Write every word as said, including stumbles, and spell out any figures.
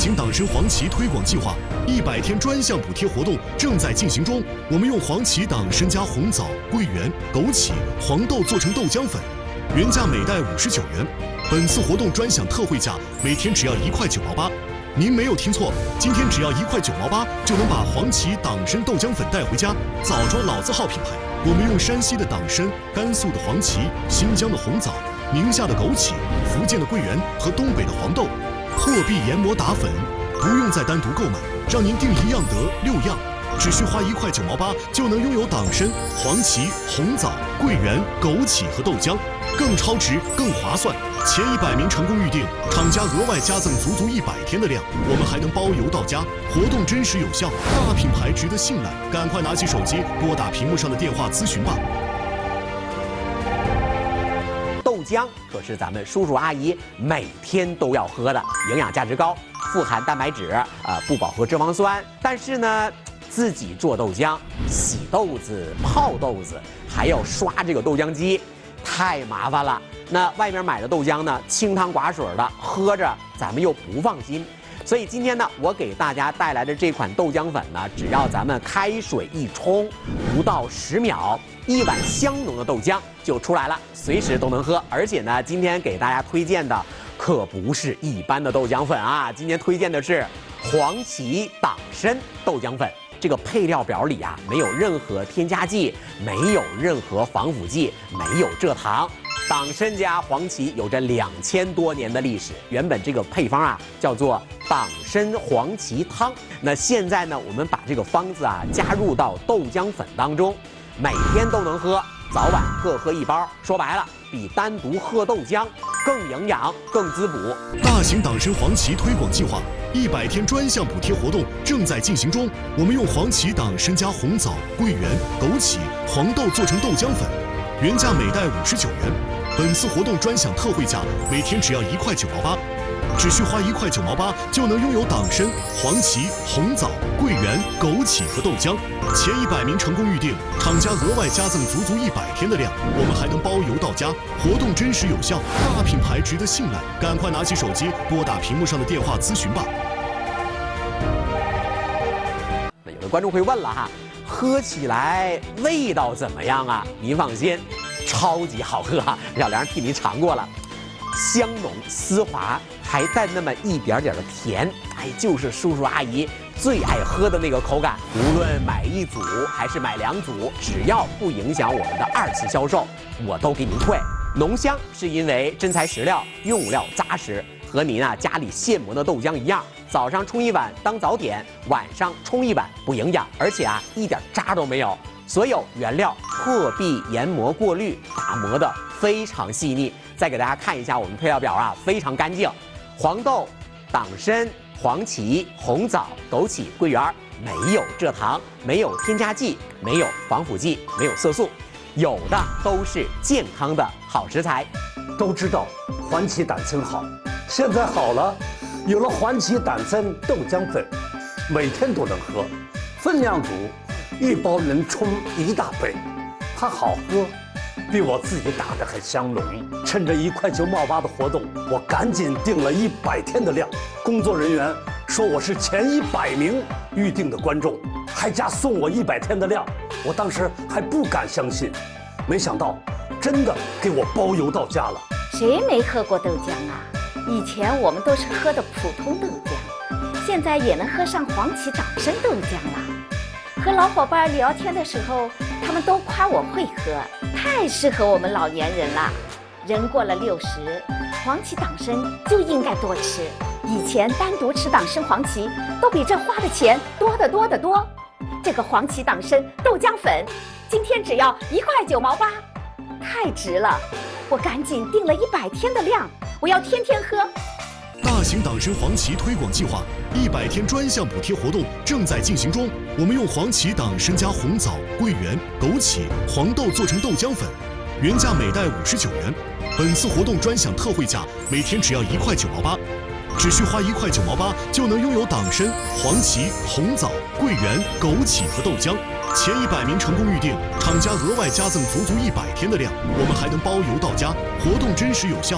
型党参黄芪推广计划一百天专项补贴活动正在进行中。我们用黄芪党参加红枣、桂圆、枸杞、黄豆做成豆浆粉，原价每袋五十九元。本次活动专享特惠价，每天只要一块九毛八。您没有听错，今天只要一块九毛八就能把黄芪党参豆浆粉带回家。枣庄老字号品牌，我们用山西的党参、甘肃的黄芪、新疆的红枣、宁夏的枸杞、福建的桂圆和东北的黄豆，破壁研磨打粉，不用再单独购买，让您订一样得六样，只需花一块九毛八就能拥有党参、黄芪、红枣、桂圆、枸杞和豆浆，更超值、更划算。前一百名成功预定，厂家额外加赠足足一百天的量，我们还能包邮到家。活动真实有效，大品牌值得信赖，赶快拿起手机拨打屏幕上的电话咨询吧。 豆浆可是咱们叔叔阿姨每天都要喝的，营养价值高，富含蛋白质，呃，不饱和脂肪酸。但是呢，自己做豆浆，洗豆子、泡豆子，还要刷这个豆浆机，太麻烦了。那外面买的豆浆呢，清汤寡水的，喝着咱们又不放心。所以今天呢，我给大家带来的这款豆浆粉呢，只要咱们开水一冲，不到十秒，一碗香浓的豆浆就出来了，随时都能喝。而且呢，今天给大家推荐的可不是一般的豆浆粉啊，今天推荐的是黄芪党参豆浆粉。这个配料表里啊，没有任何添加剂，没有任何防腐剂，没有蔗糖。党参加黄芪有着两千多年的历史，原本这个配方啊叫做党参黄芪汤。那现在呢，我们把这个方子啊加入到豆浆粉当中，每天都能喝，早晚各喝一包。说白了，比单独喝豆浆更营养、更滋补。 大型党参黄芪推广计划一百天专项补贴活动正在进行中。我们用黄芪党参加红枣、桂圆、枸杞、黄豆做成豆浆粉，原价每袋五十九元。本次活动专享特惠价，每天只要一块九毛八，只需花一块九毛八就能拥有党参、黄芪、红枣、桂圆、枸杞和豆浆。前一百名成功预定，厂家额外加赠足足一百天的量，我们还能包邮到家。活动真实有效，大品牌值得信赖，赶快拿起手机拨打屏幕上的电话咨询吧。 那有的观众会问了哈，喝起来味道怎么样啊？您放心，超级好喝啊！小梁替您尝过了，香浓丝滑，还带那么一点点的甜，哎，就是叔叔阿姨最爱喝的那个口感。无论买一组还是买两组，只要不影响我们的二次销售，我都给您退。浓香是因为真材实料，用料扎实，和您啊家里现磨的豆浆一样。早上冲一碗当早点，晚上冲一碗不营养，而且啊一点渣都没有。所有原料破壁研磨过滤，打磨的非常细腻。再给大家看一下我们配料表啊，非常干净。黄豆、党参、黄芪、红枣、枸杞、桂圆，没有蔗糖，没有添加剂，没有防腐剂，没有色素，有的都是健康的好食材。 都知道黄芪党参好，现在好了，有了黄芪党参豆浆粉，每天都能喝，分量足。一包能冲一大杯，它好喝，比我自己打的还香浓。趁着一块九毛八的活动，我赶紧订了一百天的量。工作人员说我是前一百名预定的观众，还加送我一百天的量。我当时还不敢相信，没想到真的给我包邮到家了。 谁没喝过豆浆啊？以前我们都是喝的普通豆浆，现在也能喝上黄芪党参豆浆了。和老伙伴聊天的时候，他们都夸我会喝，太适合我们老年人了。人过了六十，黄芪党参就应该多吃。以前单独吃党参黄芪，都比这花的钱多得多得多。这个黄芪党参豆浆粉，今天只要一块九毛八，太值了！我赶紧订了一百天的量，我要天天喝。 大型党参黄芪推广计划一百天专项补贴活动正在进行中。我们用黄芪党参加红枣、桂圆、枸杞、黄豆做成豆浆粉，原价每袋五十九元。本次活动专享特惠价，每天只要一块九毛八，只需花一块九毛八就能拥有党参、黄芪、红枣、桂圆、枸杞和豆浆。前一百名成功预定，厂家额外加赠足足一百天的量，我们还能包邮到家。活动真实有效，